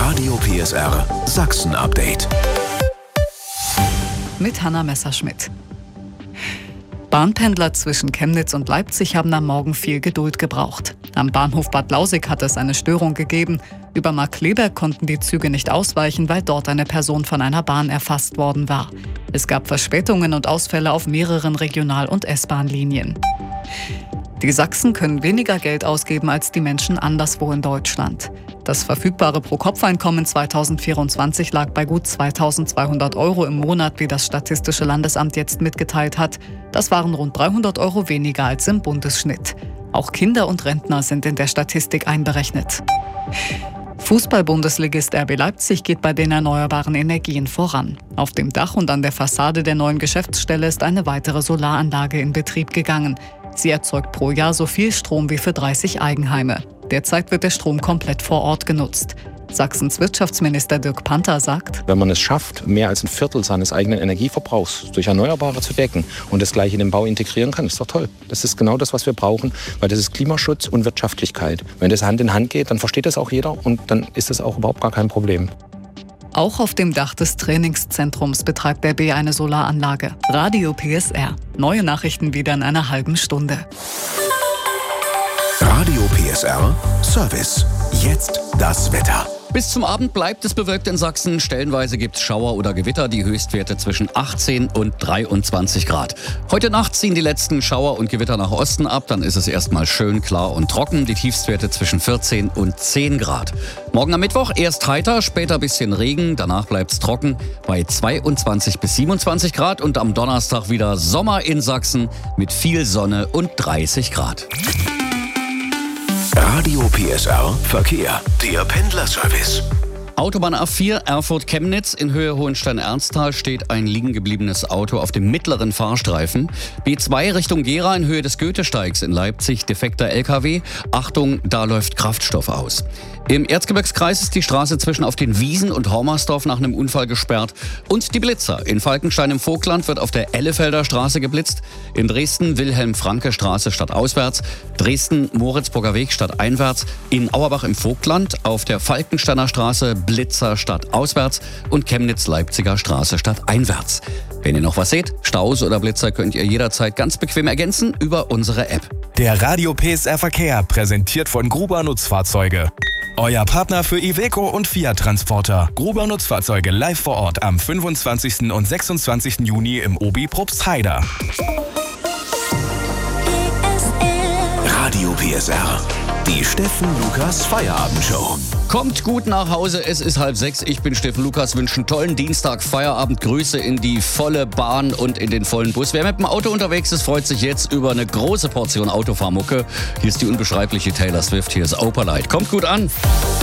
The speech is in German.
Radio PSR Sachsen-Update. Mit Hanna Messerschmidt. Bahnpendler zwischen Chemnitz und Leipzig haben am Morgen viel Geduld gebraucht. Am Bahnhof Bad Lausick hat es eine Störung gegeben. Über Markkleeberg konnten die Züge nicht ausweichen, weil dort eine Person von einer Bahn erfasst worden war. Es gab Verspätungen und Ausfälle auf mehreren Regional- und S-Bahn-Linien. Die Sachsen können weniger Geld ausgeben als die Menschen anderswo in Deutschland. Das verfügbare Pro-Kopf-Einkommen 2024 lag bei gut 2.200 € im Monat, wie das Statistische Landesamt jetzt mitgeteilt hat. Das waren rund 300 € weniger als im Bundesschnitt. Auch Kinder und Rentner sind in der Statistik einberechnet. Fußball-Bundesligist RB Leipzig geht bei den erneuerbaren Energien voran. Auf dem Dach und an der Fassade der neuen Geschäftsstelle ist eine weitere Solaranlage in Betrieb gegangen. Sie erzeugt pro Jahr so viel Strom wie für 30 Eigenheime. Derzeit wird der Strom komplett vor Ort genutzt. Sachsens Wirtschaftsminister Dirk Panther sagt: Wenn man es schafft, mehr als ein Viertel seines eigenen Energieverbrauchs durch Erneuerbare zu decken und das gleich in den Bau integrieren kann, ist doch toll. Das ist genau das, was wir brauchen, weil das ist Klimaschutz und Wirtschaftlichkeit. Wenn das Hand in Hand geht, dann versteht das auch jeder und dann ist das auch überhaupt gar kein Problem. Auch auf dem Dach des Trainingszentrums betreibt der RB eine Solaranlage. Radio PSR. Neue Nachrichten wieder in einer halben Stunde. Radio PSR Service. Jetzt das Wetter. Bis zum Abend bleibt es bewölkt in Sachsen. Stellenweise gibt es Schauer oder Gewitter, die Höchstwerte zwischen 18 und 23 Grad. Heute Nacht ziehen die letzten Schauer und Gewitter nach Osten ab. Dann ist es erstmal schön klar und trocken. Die Tiefstwerte zwischen 14 und 10 Grad. Morgen am Mittwoch erst heiter, später ein bisschen Regen. Danach bleibt es trocken bei 22 bis 27 Grad. Und am Donnerstag wieder Sommer in Sachsen mit viel Sonne und 30 Grad. Radio PSR Verkehr. Der Pendlerservice. Autobahn A4 Erfurt-Chemnitz in Höhe Hohenstein-Ernsthal steht ein liegen gebliebenes Auto auf dem mittleren Fahrstreifen. B2 Richtung Gera in Höhe des Goethesteigs in Leipzig defekter LKW. Achtung, da läuft Kraftstoff aus. Im Erzgebirgskreis ist die Straße zwischen auf den Wiesen und Hormersdorf nach einem Unfall gesperrt. Und die Blitzer. In Falkenstein im Vogtland wird auf der Ellefelder Straße geblitzt. In Dresden Wilhelm-Franke-Straße stadtauswärts. Dresden Moritzburger Weg stadteinwärts. In Auerbach im Vogtland auf der Falkensteiner Straße Blitzer stadtauswärts und Chemnitz-Leipziger Straße stadteinwärts. Wenn ihr noch was seht, Staus oder Blitzer könnt ihr jederzeit ganz bequem ergänzen über unsere App. Der Radio PSR Verkehr präsentiert von Gruber Nutzfahrzeuge. Euer Partner für Iveco und Fiat Transporter. Gruber Nutzfahrzeuge live vor Ort am 25. und 26. Juni im Obi Probstheida. Radio PSR. Die Steffen Lukas Feierabendshow. Kommt gut nach Hause, es ist 5:30. Ich bin Steffen Lukas, wünsche einen tollen Dienstag, Feierabend, Grüße in die volle Bahn und in den vollen Bus. Wer mit dem Auto unterwegs ist, freut sich jetzt über eine große Portion Autofahrmucke. Hier ist die unbeschreibliche Taylor Swift, hier ist Opalite. Kommt gut an.